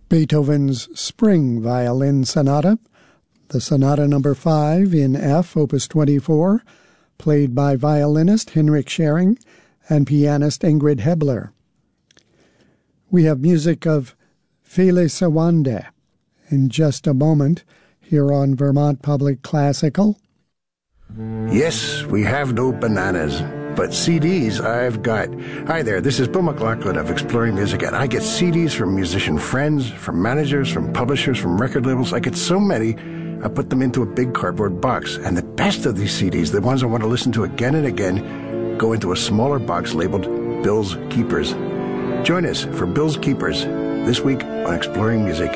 Beethoven's Spring Violin Sonata, the Sonata No. 5 in F, Opus 24, played by violinist Henrik Schering and pianist Ingrid Hebler. We have music of Fele Sawande in just a moment here on Vermont Public Classical. Yes, we have no bananas, but CDs I've got. Hi there, this is Bill McLaughlin of Exploring Music, and I get CDs from musician friends, from managers, from publishers, from record labels. I get so many, I put them into a big cardboard box. And the best of these CDs, the ones I want to listen to again and again, go into a smaller box labeled Bill's Keepers. Join us for Bill's Keepers this week on Exploring Music.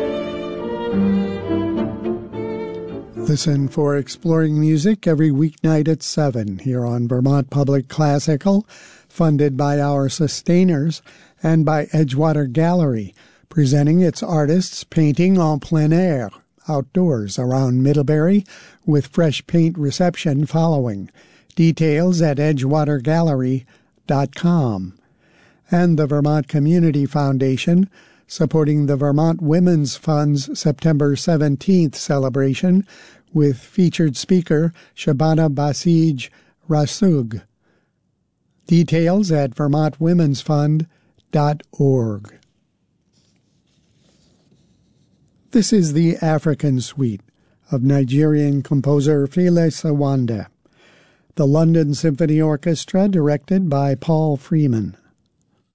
Listen for Exploring Music every weeknight at 7 here on Vermont Public Classical, funded by our sustainers and by Edgewater Gallery, presenting its artists painting en plein air, outdoors around Middlebury, with fresh paint reception following. Details at edgewatergallery.com. And the Vermont Community Foundation, supporting the Vermont Women's Fund's September 17th celebration with featured speaker Shabana Basij Rasug. Details at vermontwomen'sfund.org. This is the African Suite of Nigerian composer Fele Sawande, the London Symphony Orchestra directed by Paul Freeman.